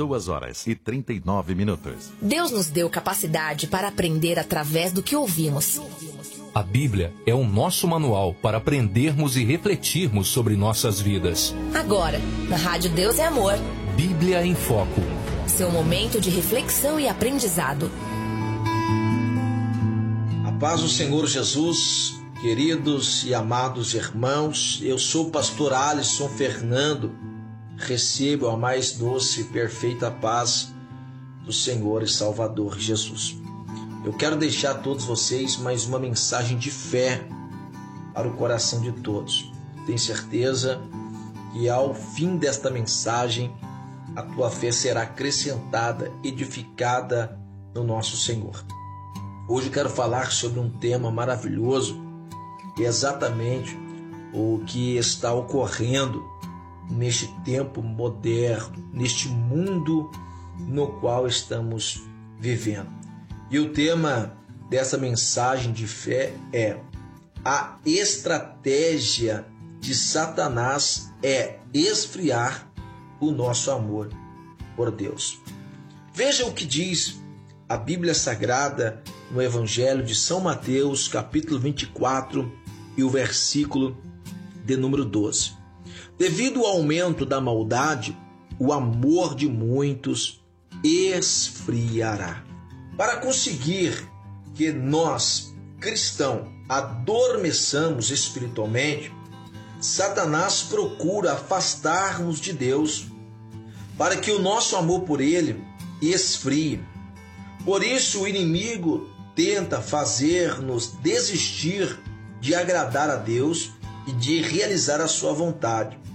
2h39. Deus nos deu capacidade para aprender através do que ouvimos. A Bíblia é o nosso manual para aprendermos e refletirmos sobre nossas vidas. Agora, na Rádio Deus é Amor. Bíblia em Foco. Seu momento de reflexão e aprendizado. A paz do Senhor Jesus, queridos e amados irmãos, eu sou o pastor Alisson Fernando. Recebo a mais doce e perfeita paz do Senhor e Salvador Jesus. Eu quero deixar a todos vocês mais uma mensagem de fé para o coração de todos. Tenho certeza que ao fim desta mensagem, a tua fé será acrescentada, edificada no nosso Senhor. Hoje eu quero falar sobre um tema maravilhoso, que é exatamente o que está ocorrendo neste tempo moderno, neste mundo no qual estamos vivendo. E o tema dessa mensagem de fé é: a estratégia de Satanás é esfriar o nosso amor por Deus. Veja o que diz a Bíblia Sagrada no Evangelho de São Mateus, capítulo 24, e o versículo de número 12. Devido ao aumento da maldade, o amor de muitos esfriará. Para conseguir que nós, cristãos, adormeçamos espiritualmente, Satanás procura afastar-nos de Deus para que o nosso amor por Ele esfrie. Por isso o inimigo tenta fazer-nos desistir de agradar a Deus e de realizar a sua vontade.